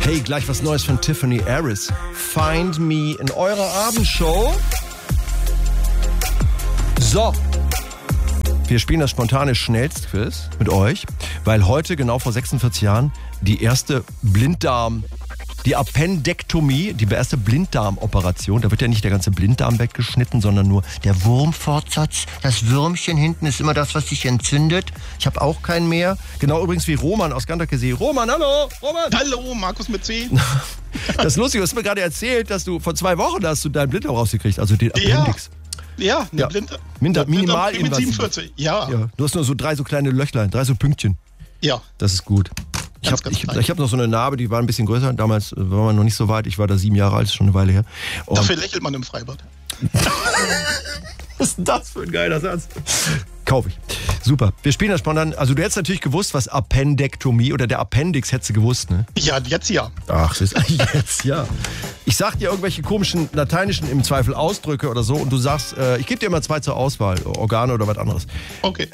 Hey, gleich was Neues von Tiffany Harris. Find Me in eurer Abendshow. So. Wir spielen das spontane Schnellstquiz mit euch, weil heute, genau vor 46 Jahren, die erste die Appendektomie, die erste Blinddarmoperation, da wird ja nicht der ganze Blinddarm weggeschnitten, sondern nur der Wurmfortsatz. Das Würmchen hinten ist immer das, was sich entzündet. Ich habe auch keinen mehr. Genau übrigens wie Roman aus Ganderkesee. Roman, hallo! Roman! Hallo, Markus mit C. Das Lustige, du hast mir gerade erzählt, dass du vor 2 Wochen hast du deinen Blinddarm rausgekriegt, also den Appendix. Ja, minimal mit 47, ja. Du hast nur so 3 so kleine Löchlein, 3 so Pünktchen. Ja. Das ist gut. Ich hab noch so eine Narbe, die war ein bisschen größer. Damals war man noch nicht so weit. Ich war da 7 Jahre alt, ist schon eine Weile her. Und dafür lächelt man im Freibad. Was ist denn das für ein geiler Satz? Kaufe ich. Super. Wir spielen das spontan. Also du hättest natürlich gewusst, was Appendektomie oder der Appendix hättest du gewusst, ne? Ja, jetzt ja. Ach, das ist jetzt ja. Ich sag dir irgendwelche komischen lateinischen im Zweifel Ausdrücke oder so und du sagst, ich gebe dir immer 2 zur Auswahl, Organe oder was anderes. Okay.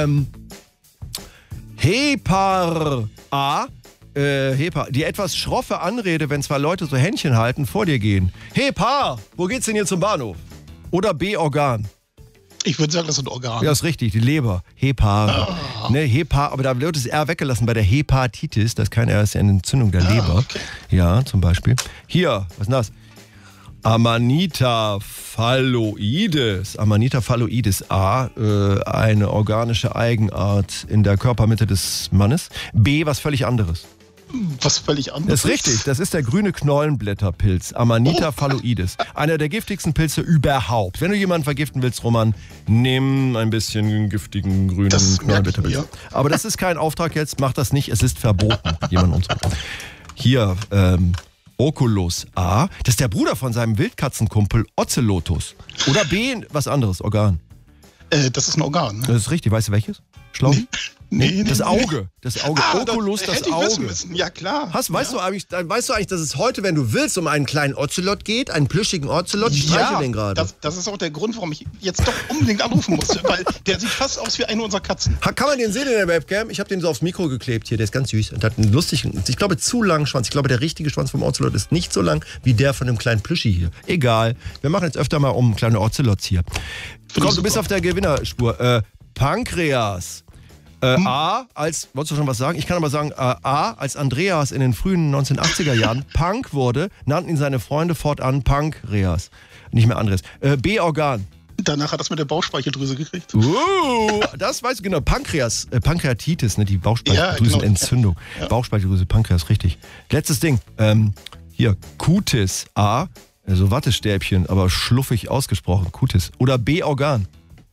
Hepar. Die etwas schroffe Anrede, wenn 2 Leute so Händchen halten, vor dir gehen. Hepar, wo geht's denn hier zum Bahnhof? Oder B, Organ. Ich würde sagen, das sind Organe. Ja, ist richtig, die Leber. Hepar. Ne, Hepar, aber da wird das R weggelassen bei der Hepatitis. Das ist kein R, das ist ja eine Entzündung der Leber. Okay. Ja, zum Beispiel. Hier, was ist das? Amanita phalloides. Amanita phalloides. A, eine organische Eigenart in der Körpermitte des Mannes. B, was völlig anderes. Was völlig anderes? Das ist richtig, das ist der grüne Knollenblätterpilz, Amanita phalloides. Einer der giftigsten Pilze überhaupt. Wenn du jemanden vergiften willst, Roman, nimm ein bisschen giftigen grünen Knollenblätterpilz. Ja. Aber das ist kein Auftrag jetzt, mach das nicht, es ist verboten, jemanden umzubringen. Hier, Oculus A, das ist der Bruder von seinem Wildkatzenkumpel Ocelotus. Oder B, was anderes, Organ. Das ist ein Organ. Ne? Das ist richtig, weißt du welches? Schlau? Nee, das Auge. Das Auge. Oculus, das hätte ich Auge. wissen müssen. Ja, klar. Weißt du eigentlich, dass es heute, wenn du willst, um einen kleinen Ocelot geht? Einen plüschigen Ocelot? Ich streiche den gerade. Das ist auch der Grund, warum ich jetzt doch unbedingt anrufen musste. Weil der sieht fast aus wie eine unserer Katzen. Kann man den sehen in der Webcam? Ich habe den so aufs Mikro geklebt hier. Der ist ganz süß. Und hat einen lustigen, ich glaube, zu langen Schwanz. Ich glaube, der richtige Schwanz vom Ocelot ist nicht so lang wie der von dem kleinen Plüschi hier. Egal. Wir machen jetzt öfter mal um kleine Ocelots hier. Komm, du bist auf der Gewinnerspur. Pankreas. Wolltest du schon was sagen? Ich kann aber sagen, als Andreas in den frühen 1980er Jahren Punk wurde, nannten ihn seine Freunde fortan Pankreas. Nicht mehr Andreas. B, Organ. Danach hat das mit der Bauchspeicheldrüse gekriegt. Das weißt du genau. Pankreatitis, ne, die Bauchspeicheldrüsenentzündung. Ja, genau. Bauchspeicheldrüse, Pankreas, richtig. Letztes Ding. Hier, Cutis. A, also Wattestäbchen, aber schluffig ausgesprochen. Cutis. Oder B, Organ.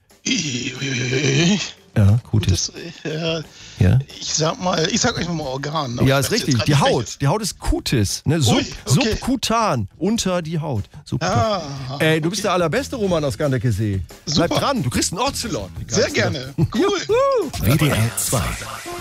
Ja, Cutis. Ja. Ich sag euch mal Organ. Ja, ist richtig. Die Haut. Die Haut ist Cutis. Ne? Subkutan. Unter die Haut. Ey, du bist der allerbeste Roman aus Ganderkesee. Bleib dran, du kriegst einen Ocelot. Sehr gerne. Cool. WDR 2.